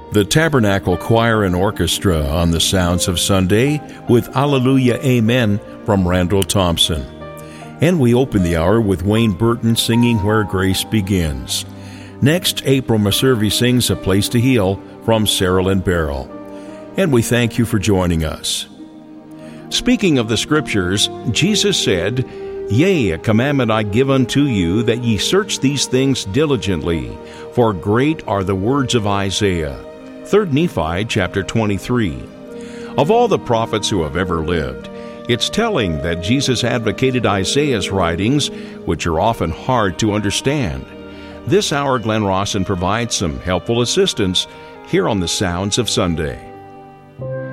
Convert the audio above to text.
The Tabernacle Choir and Orchestra on the Sounds of Sunday with Alleluia Amen from Randall Thompson. And we open the hour with Wayne Burton singing Where Grace Begins. Next, April Maservi sings A Place to Heal from Sarah Lynn Barrell. And we thank you for joining us. Speaking of the Scriptures, Jesus said, "Yea, a commandment I give unto you, that ye search these things diligently, for great are the words of Isaiah." 3 Nephi chapter 23. Of all the prophets who have ever lived, it's telling that Jesus advocated Isaiah's writings, which are often hard to understand. This hour, Glenn Rawson provides some helpful assistance here on the Sounds of Sunday.